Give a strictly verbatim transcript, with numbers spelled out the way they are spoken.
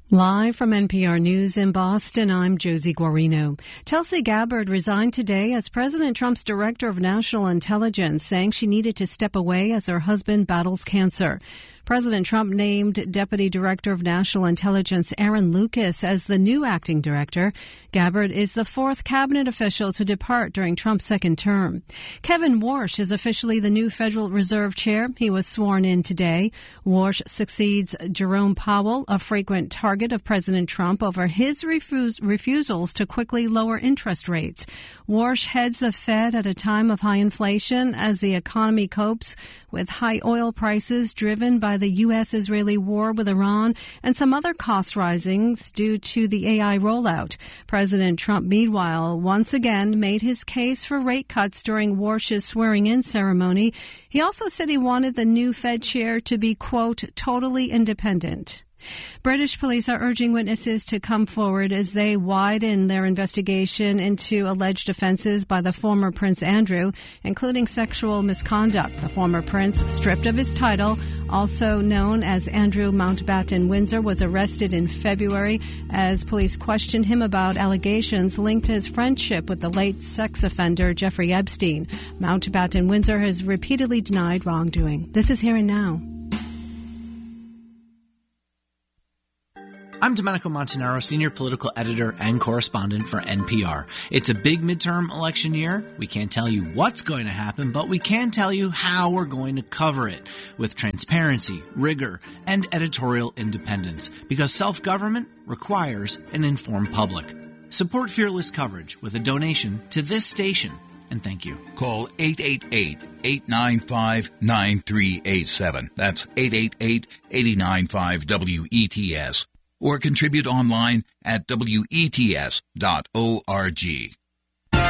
Live from N P R News in Boston, I'm Josie Guarino. Tulsi Gabbard resigned today as President Trump's Director of National Intelligence, saying she needed to step away as her husband battles cancer. President Trump named Deputy Director of National Intelligence Aaron Lucas as the new acting director. Gabbard is the fourth cabinet official to depart during Trump's second term. Kevin Warsh is officially the new Federal Reserve Chair. He was sworn in today. Warsh succeeds Jerome Powell, a frequent target of President Trump over his refuse, refusals to quickly lower interest rates. Warsh heads the Fed at a time of high inflation as the economy copes with high oil prices driven by the U S-Israeli war with Iran and some other cost risings due to the A I rollout. President Trump, meanwhile, once again made his case for rate cuts during Warsh's swearing-in ceremony. He also said he wanted the new Fed chair to be, quote, totally independent. British police are urging witnesses to come forward as they widen their investigation into alleged offenses by the former Prince Andrew, including sexual misconduct. The former prince, stripped of his title, also known as Andrew Mountbatten Windsor, was arrested in February as police questioned him about allegations linked to his friendship with the late sex offender Jeffrey Epstein. Mountbatten Windsor has repeatedly denied wrongdoing. This is Here and Now. I'm Domenico Montanaro, senior political editor and correspondent for N P R. It's a big midterm election year. We can't tell you what's going to happen, but we can tell you how we're going to cover it with transparency, rigor, and editorial independence, because self-government requires an informed public. Support fearless coverage with a donation to this station, and thank you. Call eight eight eight, eight nine five, nine three eight seven. That's eight eight eight, eight nine five, W E T S. Or contribute online at W E T S dot org.